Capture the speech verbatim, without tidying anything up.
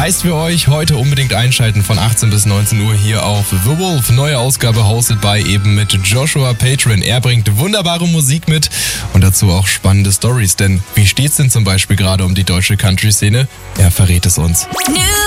Heißt für euch, heute unbedingt einschalten von achtzehn bis neunzehn Uhr hier auf The Wolf. Neue Ausgabe hosted by eben mit Joshua Patron. Er bringt wunderbare Musik mit und dazu auch spannende Stories. Denn wie steht's denn zum Beispiel gerade um die deutsche Country-Szene? Er verrät es uns.